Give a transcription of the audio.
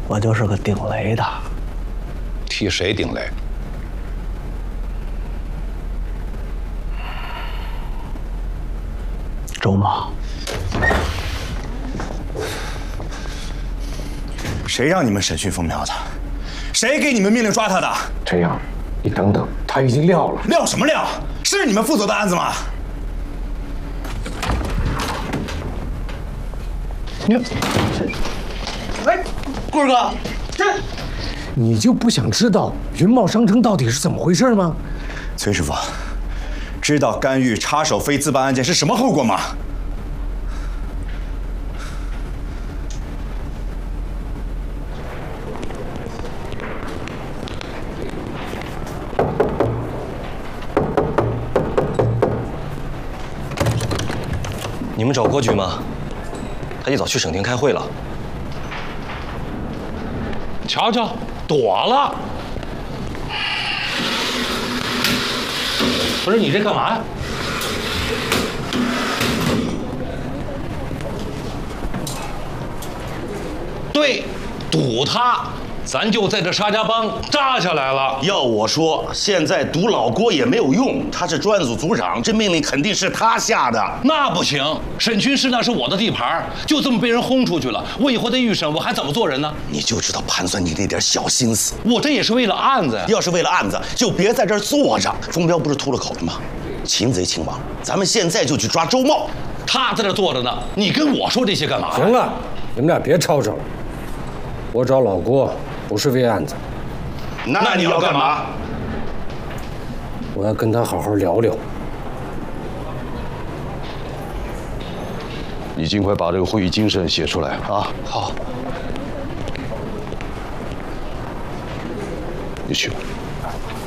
我就是个顶雷的。 替谁顶雷？ 周茂， 谁让你们审讯风苗的？谁给你们命令抓他的？ 这样，你等等，他已经撂了。 撂什么撂？是你们负责的案子吗？ 哎，棍儿哥，这你就不想知道云茂商城到底是怎么回事吗？ 崔师傅，知道干预插手非自办案件是什么后果吗？ 你们找郭局吗？他一早去省厅开会了。 瞧瞧，躲了。不是你这干嘛呀？对，堵他，咱就在这沙家浜扎下来了。 要我说，现在堵老郭也没有用，他是专案组组长，这命令肯定是他下的。 那不行，审讯室那是我的地盘，就这么被人轰出去了，我以后在预审我还怎么做人呢？ 你就知道盘算你那点小心思。 我这也是为了案子呀。 要是为了案子，就别在这儿坐着。风彪不是吐了口了吗？擒贼擒王，咱们现在就去抓周茂。 他在这坐着呢，你跟我说这些干嘛？ 行了，你们俩别吵吵了。我找老郭不是为案子， 那你要干嘛？ 我要跟他好好聊聊。 你尽快把这个会议精神写出来啊！ 好。 你去吧。